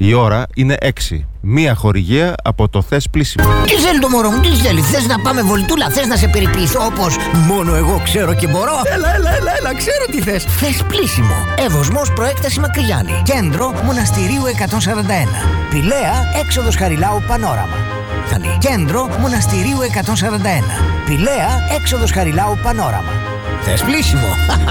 Η ώρα είναι 6. Μία χορηγία από το Θες Πλήσιμο. Τι θέλει το μωρό μου, τι θέλει? Θες να πάμε βολτούλα, θες να σε περιποιηθώ όπως μόνο εγώ ξέρω και μπορώ? Έλα, ξέρω τι θες. Θες Πλήσιμο. Εύωσμος προέκταση Μακρυγιάννη. Κέντρο Μοναστηρίου 141. Πηλαία, έξοδος Χαριλάου Πανόραμα. Κέντρο Μοναστηρίου 141. Πηλαία, έξοδος Χαριλάου Πανόραμα. Θες Πλήσιμο.